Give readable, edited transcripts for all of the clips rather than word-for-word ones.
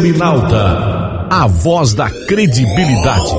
Selinalta, a voz da credibilidade.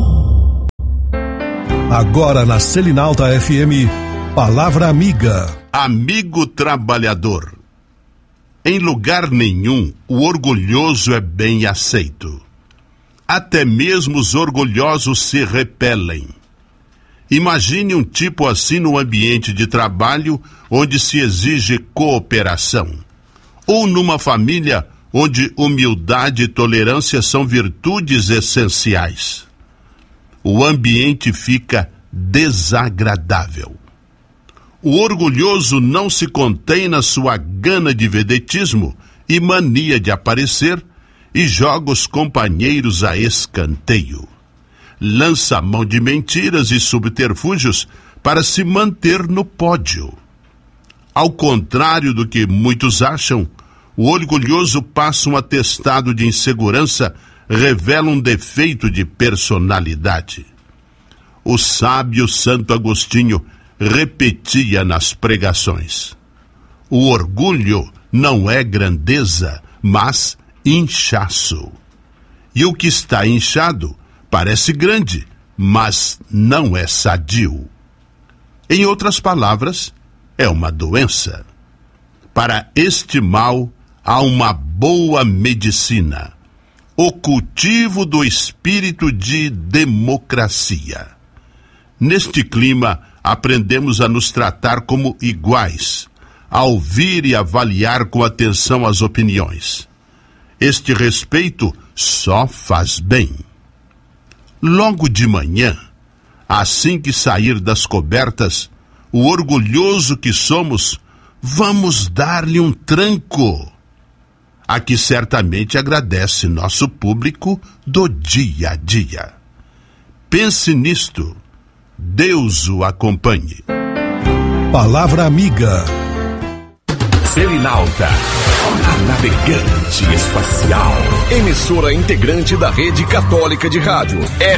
Agora na Selinalta FM, Palavra Amiga. Amigo trabalhador. Em lugar nenhum, o orgulhoso é bem aceito. Até mesmo os orgulhosos se repelem. Imagine um tipo assim no ambiente de trabalho onde se exige cooperação. Ou numa família onde humildade e tolerância são virtudes essenciais. O ambiente fica desagradável. O orgulhoso não se contém na sua gana de vedetismo e mania de aparecer e joga os companheiros a escanteio. Lança a mão de mentiras e subterfúgios para se manter no pódio. Ao contrário do que muitos acham, o orgulhoso passa um atestado de insegurança, revela um defeito de personalidade. O sábio Santo Agostinho repetia nas pregações: o orgulho não é grandeza, mas inchaço. E o que está inchado parece grande, mas não é sadio. Em outras palavras, é uma doença. Para este mal, há uma boa medicina: o cultivo do espírito de democracia. Neste clima, aprendemos a nos tratar como iguais, a ouvir e avaliar com atenção as opiniões. Este respeito só faz bem. Logo de manhã, assim que sair das cobertas, o orgulhoso que somos, vamos dar-lhe um tranco. Aqui certamente agradece nosso público do dia a dia. Pense nisto. Deus o acompanhe. Palavra Amiga. Selinalta, a navegante espacial. Emissora integrante da Rede Católica de Rádio.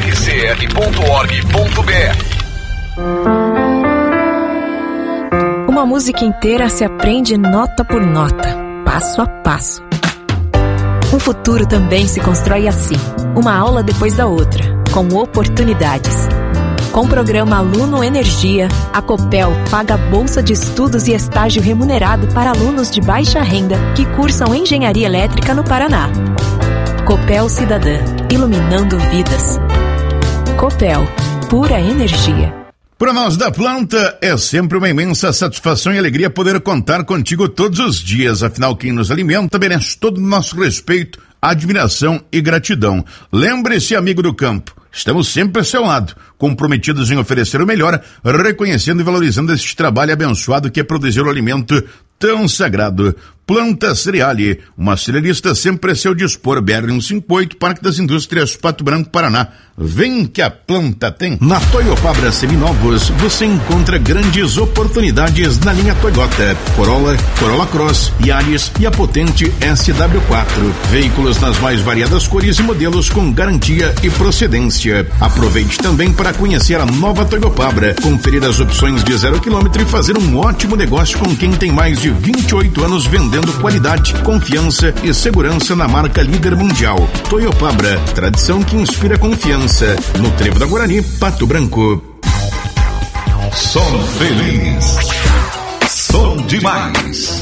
rcr.org.br. Uma música inteira se aprende nota por nota, passo a passo. Um futuro também se constrói assim, uma aula depois da outra, com oportunidades. Com o programa Aluno Energia, a Copel paga bolsa de estudos e estágio remunerado para alunos de baixa renda que cursam engenharia elétrica no Paraná. Copel Cidadã, iluminando vidas. Copel, pura energia. Para nós da planta, é sempre uma imensa satisfação e alegria poder contar contigo todos os dias. Afinal, quem nos alimenta merece todo o nosso respeito, admiração e gratidão. Lembre-se, amigo do campo, estamos sempre a seu lado, comprometidos em oferecer o melhor, reconhecendo e valorizando este trabalho abençoado que é produzir o alimento tão sagrado. Planta Cereale, uma cerealista sempre a seu dispor. BR-158, Parque das Indústrias, Pato Branco, Paraná. Vem que a planta tem. Na Toyopabra Seminovos, você encontra grandes oportunidades na linha Toyota, Corolla, Corolla Cross, Yaris e a potente SW4. Veículos nas mais variadas cores e modelos com garantia e procedência. Aproveite também para conhecer a nova Toyopabra, conferir as opções de 0 km e fazer um ótimo negócio com quem tem mais de 28 anos vendendo qualidade, confiança e segurança na marca líder mundial. Toyopabra, tradição que inspira confiança. No Trevo da Guarani, Pato Branco. Som feliz. Som demais.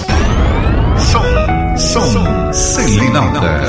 Som Selinalta.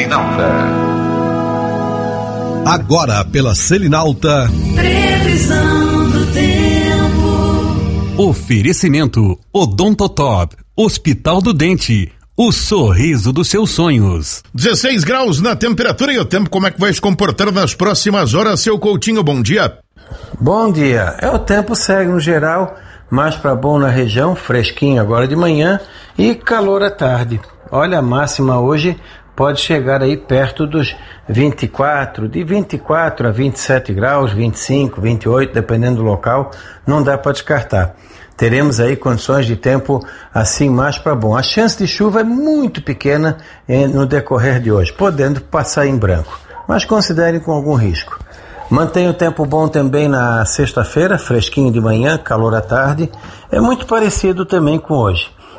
Agora pela Selinalta. Previsão do tempo. Oferecimento Odontotop, Hospital do Dente, o sorriso dos seus sonhos. 16 graus na temperatura e o tempo, como é que vai se comportar nas próximas horas, seu Coutinho? Bom dia. Bom dia. O tempo segue no geral, mais para bom na região, fresquinho agora de manhã e calor à tarde. Olha, a máxima hoje pode chegar aí perto dos 24, de 24 a 27 graus, 25, 28, dependendo do local, não dá para descartar. Teremos aí condições de tempo assim mais para bom. A chance de chuva é muito pequena no decorrer de hoje, podendo passar em branco, mas considerem com algum risco. Mantém o tempo bom também na sexta-feira, fresquinho de manhã, calor à tarde, é muito parecido também com hoje.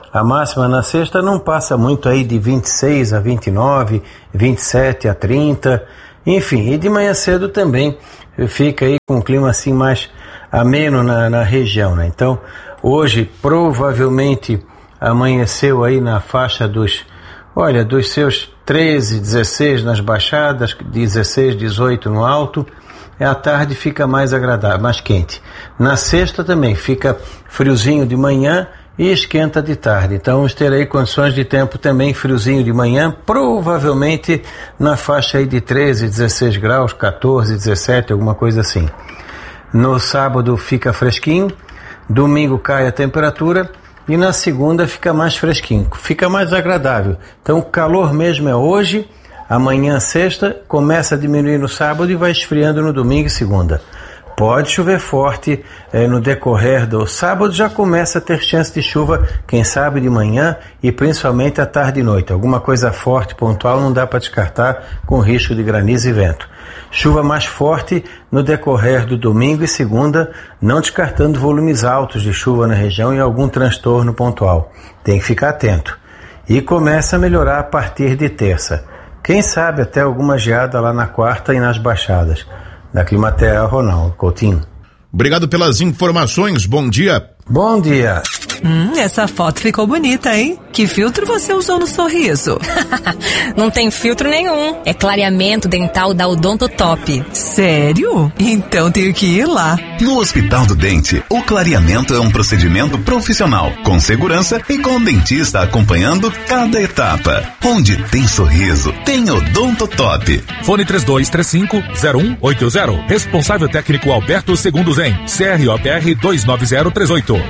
A máxima na sexta não passa muito aí de 26 a 29, 27 a 30, enfim, e de manhã cedo também fica aí com um clima assim mais ameno na região, né? Então, hoje provavelmente amanheceu aí na faixa dos seus 13, 16 nas baixadas, 16, 18 no alto. A tarde fica mais agradável, mais quente. Na sexta também fica friozinho de manhã e esquenta de tarde. Então vamos ter aí condições de tempo também friozinho de manhã, provavelmente na faixa aí de 13, 16 graus, 14, 17, alguma coisa assim. No sábado fica fresquinho, domingo cai a temperatura e na segunda fica mais fresquinho, fica mais agradável. Então o calor mesmo é hoje. Amanhã, sexta, começa a diminuir no sábado e vai esfriando no domingo e segunda. Pode chover forte no decorrer do sábado, já começa a ter chance de chuva, quem sabe de manhã e principalmente à tarde e noite. Alguma coisa forte, pontual, não dá para descartar com risco de granizo e vento. Chuva mais forte no decorrer do domingo e segunda, não descartando volumes altos de chuva na região e algum transtorno pontual. Tem que ficar atento. E começa a melhorar a partir de terça. Quem sabe até alguma geada lá na quarta e nas baixadas. Da Climatea, Ronaldo Coutinho. Obrigado pelas informações, bom dia. Bom dia. Essa foto ficou bonita, hein? Que filtro você usou no sorriso? Não tem filtro nenhum. É clareamento dental da Odontotop. Sério? Então tenho que ir lá. No Hospital do Dente, o clareamento é um procedimento profissional, com segurança e com o dentista acompanhando cada etapa. Onde tem sorriso, tem Odontotop. Fone 3235-0180. Responsável técnico Alberto Segundo Zen. CROPR 29038.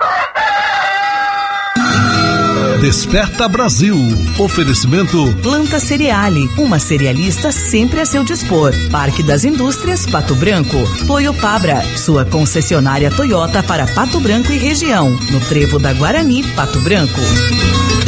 Desperta Brasil. Oferecimento Planta Cereale, uma cerealista sempre a seu dispor. Parque das Indústrias, Pato Branco. Toyopabra, sua concessionária Toyota para Pato Branco e região. No Trevo da Guarani, Pato Branco.